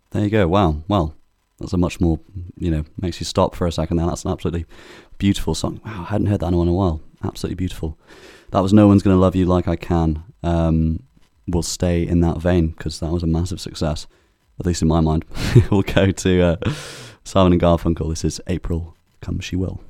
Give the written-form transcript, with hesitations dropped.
There you go. Wow. Well, that's a much more, makes you stop for a second there. That's an absolutely beautiful song. Wow, I hadn't heard that one in a while. Absolutely beautiful. That was No One's Gonna Love You Like I Can. We'll stay in that vein because that was a massive success, at least in my mind. We'll go to Simon and Garfunkel. This is April Come She Will.